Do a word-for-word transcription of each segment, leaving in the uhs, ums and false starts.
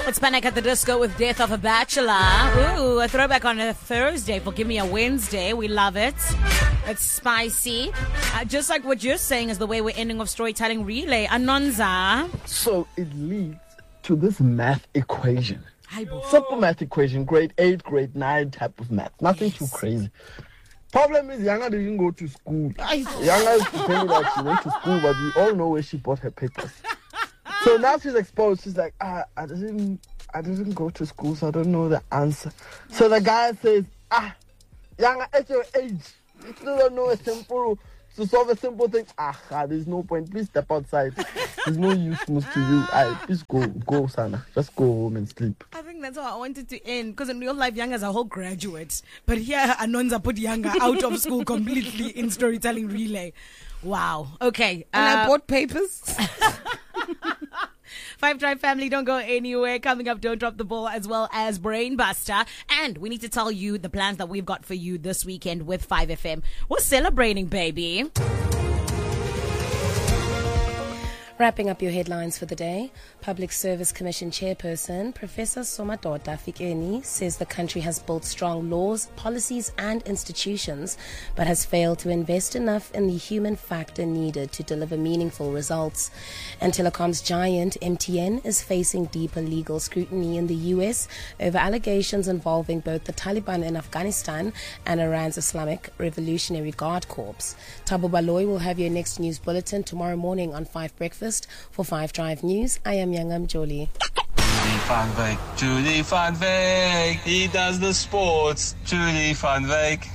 It's Panic at the Disco with Death of a Bachelor. Ooh, a throwback on a Thursday for Give Me a Wednesday. We love it. It's spicy. Uh, just like what you're saying is the way we're ending off Storytelling Relay. Anonza. So it leads to this math equation. Hi, Simple math equation, grade eight, grade nine type of math. Nothing Yes. too crazy. Problem is, Yanga didn't go to school. Yanga is pretending like she went to school, but we all know where she bought her papers. So now she's exposed. She's like, ah, I didn't, I didn't go to school, so I don't know the answer. So the guy says, ah, Yanga, at your age, you still don't know a simple, to solve a simple thing. Ah, there's no point. Please step outside. There's no use to you. I please go, go, Sana. Just go home and sleep. I think that's how I wanted to end, because in real life, Yanga's a whole graduate. But here, Anonza put Yanga out of school completely in Storytelling Relay. Wow. Okay. And uh, I bought papers. Five Drive family, don't go anywhere. Coming up, Don't Drop the Ball, as well as Brainbuster. And we need to tell you the plans that we've got for you this weekend with five F M. We're celebrating, baby. Wrapping up your headlines for the day, Public Service Commission Chairperson Professor Somadoda Fikeni says the country has built strong laws, policies and institutions, but has failed to invest enough in the human factor needed to deliver meaningful results. And telecoms giant M T N is facing deeper legal scrutiny in the U S over allegations involving both the Taliban in Afghanistan and Iran's Islamic Revolutionary Guard Corps. Thabo Baloyi will have your next news bulletin tomorrow morning on five Breakfast. For five Drive News, I am Yangam Jolie. Julie van Wyk, Julie van Wyk, he does the sports, Julie van Wyk.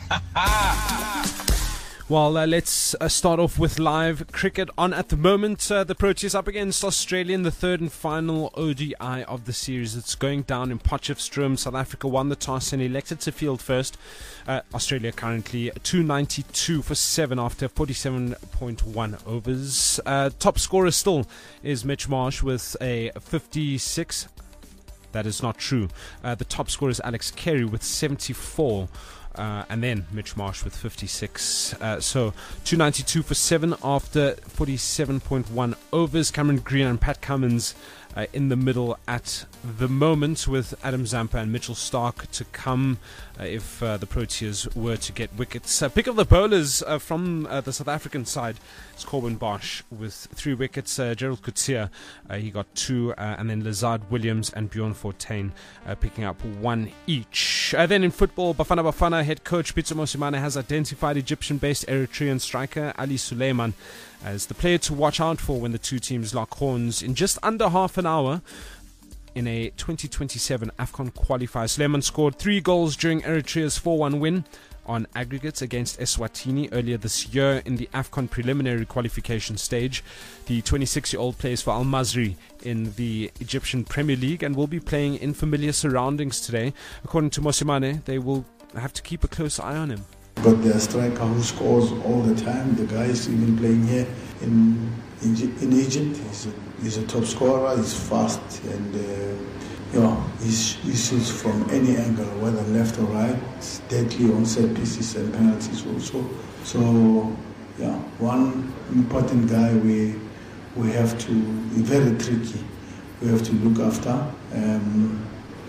Well, uh, let's uh, start off with live cricket on at the moment. Uh, the Proteas up against Australia in the third and final O D I of the series. It's going down in Potchefstroom. South Africa won the toss and elected to field first. Uh, Australia currently two ninety-two for seven after forty-seven point one overs. Uh, top scorer still is Mitch Marsh with a fifty-six. That is not true. Uh, the top scorer is Alex Carey with seventy-four. Uh, and then Mitch Marsh with fifty-six. Uh, so two ninety-two for seven after forty-seven point one overs. Cameron Green and Pat Cummins uh, in the middle at the moment, with Adam Zampa and Mitchell Stark to come uh, if uh, the Proteas were to get wickets. Uh, pick of the bowlers uh, from uh, the South African side is Corbin Bosch with three wickets. Uh, Gerald Coetzee, uh, he got two, uh, and then Lazard Williams and Bjorn Fortuin uh, picking up one each. Uh, then in football, Bafana Bafana head coach Pitso Mosimane has identified Egyptian-based Eritrean striker Ali Suleiman as the player to watch out for when the two teams lock horns in just under half an hour in a twenty twenty-seven AFCON qualifier. Suleiman scored three goals during Eritrea's four one win on aggregates against Eswatini earlier this year in the AFCON preliminary qualification stage. The twenty-six-year-old plays for Al Masry in the Egyptian Premier League and will be playing in familiar surroundings today. According to Mosimane, they will have to keep a close eye on him. But the striker who scores all the time, the guy is even playing here in in, in Egypt. He's a, he's a top scorer, he's fast, and uh, you know, he's, he shoots from any angle, whether left or right. It's deadly on set pieces and penalties also. So, yeah, one important guy we we have to, very tricky, we have to look after. Um,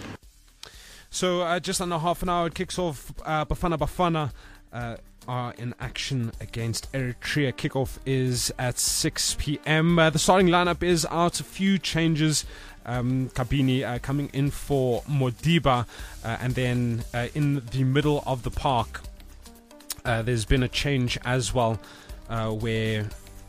So uh, just under half an hour, it kicks off. uh, Bafana Bafana uh, are in action against Eritrea. Kickoff is at six p.m. Uh, the starting lineup is out. A few changes. Um, Kabini uh, coming in for Modiba. Uh, and then uh, in the middle of the park, uh, there's been a change as well, uh, where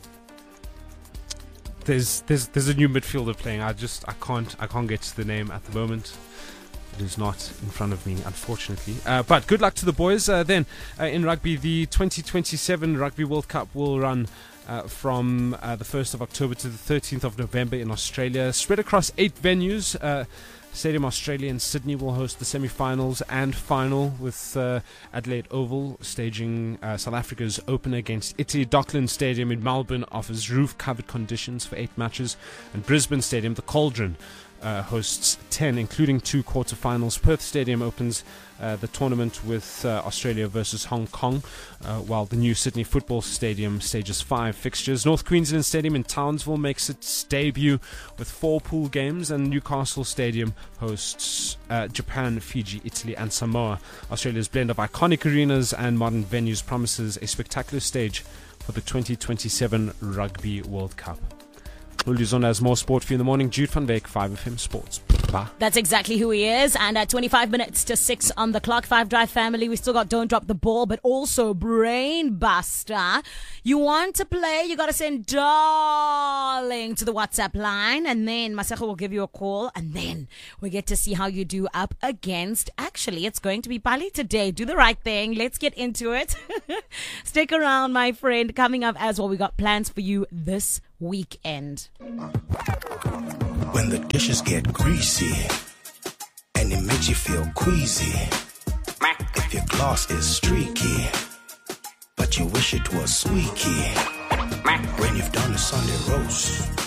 there's there's there's a new midfielder playing. I just I can't I can't get to the name at the moment. It is not in front of me, unfortunately. Uh, but good luck to the boys. Uh, then, uh, in rugby, the twenty twenty-seven Rugby World Cup will run uh, from uh, the first of October to the thirteenth of November in Australia. Spread across eight venues. Uh, Stadium Australia in Sydney will host the semi-finals and final, with uh, Adelaide Oval staging uh, South Africa's opener against Italy. Docklands Stadium in Melbourne offers roof-covered conditions for eight matches. And Brisbane Stadium, the Cauldron, uh, hosts ten, including two quarterfinals. Perth Stadium opens uh, the tournament with uh, Australia versus Hong Kong, uh, while the new Sydney Football Stadium stages five fixtures. North Queensland Stadium in Townsville makes its debut with four pool games, and Newcastle Stadium hosts uh, Japan, Fiji, Italy and Samoa. Australia's blend of iconic arenas and modern venues promises a spectacular stage for the twenty twenty-seven Rugby World Cup. Luzon has more sport for you in the morning. Jude van Beek, five F M Sports. Bye. That's exactly who he is. And at twenty-five minutes to six on the clock, Five Drive family, we still got Don't Drop the Ball, but also Brain Buster. You want to play, you got to send darling to the WhatsApp line, and then Maseko will give you a call, and then we get to see how you do up against, actually, it's going to be Pali today. Do the right thing. Let's get into it. Stick around, my friend. Coming up as well, we got plans for you this weekend. When the dishes get greasy and it makes you feel queasy, if your gloss is streaky but you wish it was squeaky, when you've done a Sunday roast